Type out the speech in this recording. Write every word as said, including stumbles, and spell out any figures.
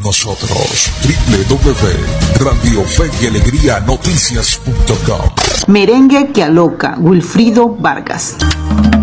nosotros. doble u doble u doble u punto radio fe y alegría noticias punto com. Merengue que aloca, Wilfrido Vargas.